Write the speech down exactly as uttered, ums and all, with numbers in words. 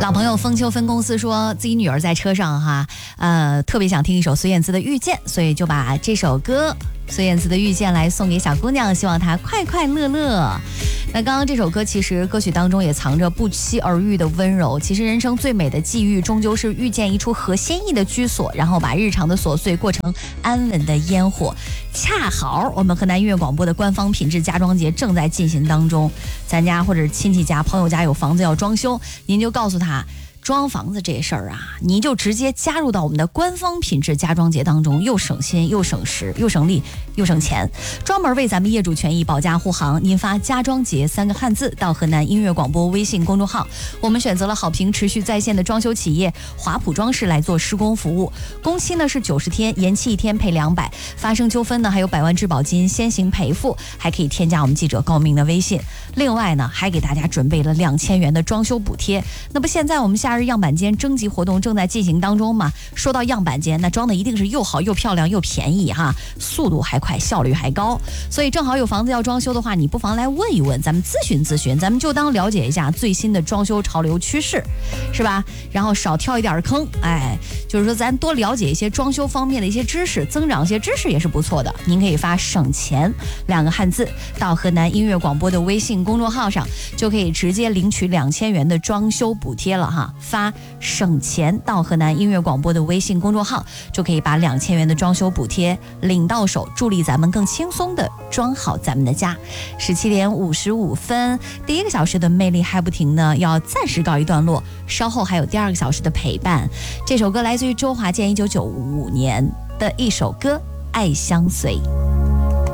老朋友风秋分公司说自己女儿在车上哈，呃，特别想听一首孙燕姿的《遇见》，所以就把这首歌孙燕姿的《遇见》来送给小姑娘，希望她快快乐乐。那刚刚这首歌其实歌曲当中也藏着不期而遇的温柔，其实人生最美的际遇终究是遇见一处合心意的居所，然后把日常的琐碎过成安稳的烟火。恰好我们河南音乐广播的官方品质家装节正在进行当中，咱家或者亲戚家朋友家有房子要装修，您就告诉他装房子这事儿啊，你就直接加入到我们的官方品质家装节当中，又省心又省时又省力又省钱，专门为咱们业主权益保驾护航。您发家装节三个汉字到河南音乐广播微信公众号，我们选择了好评持续在线的装修企业华普装饰来做施工服务，工期呢是九十天，延期一天赔两百，发生纠纷呢还有百万质保金先行赔付，还可以添加我们记者高明的微信。另外呢还给大家准备了两千元的装修补贴。那不现在我们夏日样板间征集活动正在进行当中嘛？说到样板间，那装的一定是又好又漂亮又便宜哈，速度还快，效率还高。所以正好有房子要装修的话，你不妨来问一问，咱们咨询咨询，咱们就当了解一下最新的装修潮流趋势，是吧？然后少跳一点坑，哎，就是说咱多了解一些装修方面的一些知识，增长一些知识也是不错的。您可以发省钱两个汉字到河南音乐广播的微信公众号上，就可以直接领取两千元的装修补贴了哈。发省钱到河南音乐广播的微信公众号，就可以把两千元的装修补贴领到手，助力咱们更轻松的装好咱们的家。十七点五十五分，第一个小时的魅力还不停呢，要暂时告一段落，稍后还有第二个小时的陪伴。这首歌来自于周华健一九九五年的一首歌《爱相随》。